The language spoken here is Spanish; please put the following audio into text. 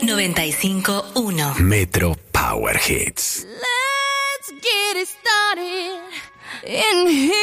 95.1 Metro Power Hits. Let's get it started in here.